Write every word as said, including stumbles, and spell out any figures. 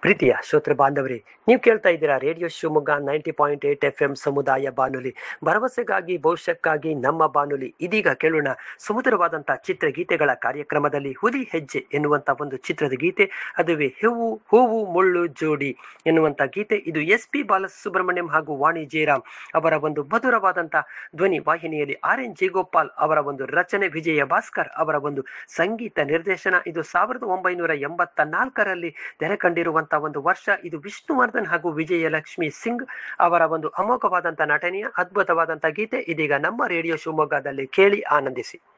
ಪ್ರೀತಿಯ ಶ್ರೋತೃ ಬಾಂಧವರೇ, ನೀವು ಕೇಳ್ತಾ ಇದ್ದೀರಾ radio Shivamogga ninety point eight F M ಸಮುದಾಯ ಬಾನುಲಿ, ಭರವಸೆಗಾಗಿ ಭವಿಷ್ಯಕ್ಕಾಗಿ ನಮ್ಮ ಬಾನುಲಿ. ಇದೀಗ ಕೇಳೋಣ ಸುಮಧುರವಾದಂಥ ಚಿತ್ರಗೀತೆಗಳ ಕಾರ್ಯಕ್ರಮದಲ್ಲಿ ಹುಲಿ ಹೆಜ್ಜೆ ಎನ್ನುವಂಥ ಒಂದು ಚಿತ್ರದ ಗೀತೆ. ಅದುವೇ ಹೂವು ಹೂವು ಮುಳ್ಳು ಜೋಡಿ ಎನ್ನುವಂಥ ಗೀತೆ. ಇದು ಎಸ್ ಪಿ ಬಾಲಸುಬ್ರಹ್ಮಣ್ಯಂ ಹಾಗೂ ವಾಣಿ ಜಯರಾಮ್ ಅವರ ಒಂದು ಮಧುರವಾದಂಥ ಧ್ವನಿ ವಾಹಿನಿಯಲ್ಲಿ ಆರ್ ಎನ್ ಜಯಗೋಪಾಲ್ ಅವರ ಒಂದು ರಚನೆ, ವಿಜಯ ಭಾಸ್ಕರ್ ಅವರ ಒಂದು ಸಂಗೀತ ನಿರ್ದೇಶನ. ಇದು ಸಾವಿರದ ಒಂಬೈನೂರ ಎಂಬತ್ತ ನಾಲ್ಕರಲ್ಲಿ ತೆರೆ ಕಂಡಿರುವಂತಹ ಒಂದು ವರ್ಷ. ಇದು ವಿಷ್ಣುವರ್ಧನ್ ಹಾಗೂ ವಿಜಯಲಕ್ಷ್ಮಿ ಸಿಂಗ್ ಅವರ ಒಂದು ಅಮೋಘವಾದಂತಹ ನಟನೆಯ ಅದ್ಭುತವಾದಂತಹ ಗೀತೆ. ಇದೀಗ ನಮ್ಮ ರೇಡಿಯೋ ಶಿವಮೊಗ್ಗದಲ್ಲಿ ಕೇಳಿ ಆನಂದಿಸಿ.